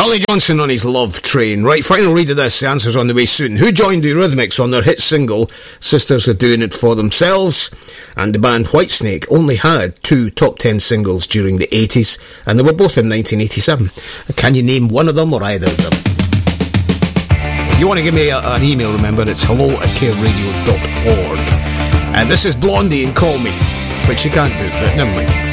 Holly Johnson on his Love Train. Right, final read of this. The answer's on the way soon. Who joined the Eurythmics on their hit single, Sisters Are Doing It For Themselves? And the band Whitesnake only had 2 top 10 singles during the 80s, and they were both in 1987. Can you name one of them or either of them? If you want to give me an email, remember, it's hello@careradio.org. And this is Blondie and Call Me, which you can't do, but never mind.